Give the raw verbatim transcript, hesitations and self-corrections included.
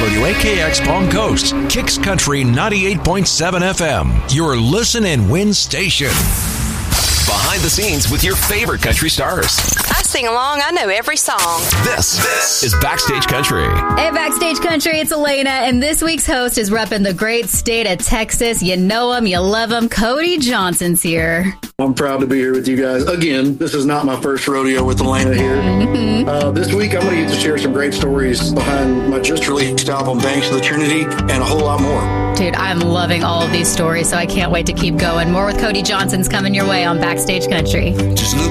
W A K X Palm Coast, Kicks Country ninety-eight point seven F M, your listen and win station. Behind the scenes with your favorite country stars. I sing along. I know every song. This, this is Backstage Country. Hey, Backstage Country, it's Elena, and this week's host is repping the great state of Texas. You know him, you love him. Cody Johnson's here. I'm proud to be here with you guys. Again, this is not my first rodeo with Elena here. Mm-hmm. Uh, this week, I'm going to get to share some great stories behind my just released album, Banks of the Trinity, and a whole lot more. Dude, I'm loving all of these stories, so I can't wait to keep going. More with Cody Johnson's coming your way on Backstage Country. Just look